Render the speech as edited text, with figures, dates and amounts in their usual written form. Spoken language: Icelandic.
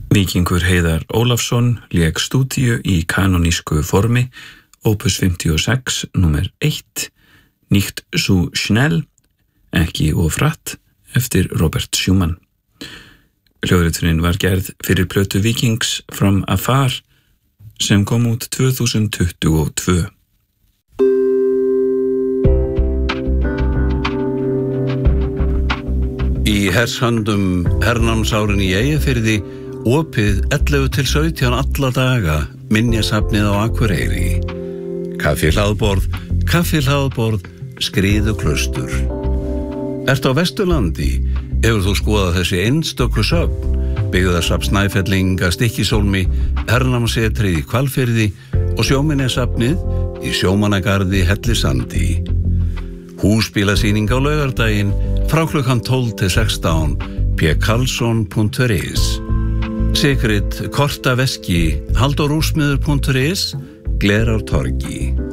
Víkingur Heiðar Ólafsson lék stúdíu í kanonísku formi, opus 56, númer 1, Nicht so schnell, ekki of hratt, eftir Robert Schumann. Hljóðritunin var gerð fyrir plötu Víkings From Afar sem kom út 2022. Í hershöndum hernámsárin í Eyjafirði opið 11 til 17 alla daga minjasafnið á Akureyri. Kaffihlaðborð, Skriðuklaustur. Ertu á Vesturlandi? Hefur þú skoðað þessi einstöku söfn? Byggðarsafn Snæfellinga, Stykkishólmi, hernámsetrið í Hvalfirði og sjóminjasafnið í Sjómannagarði Hellisandi. Húsbílasýning á laugardaginn frá klukkan 12 til 16 pkarlsson.is. Sigrid kortaveski haldorúsmiður.is, Glerártorgi.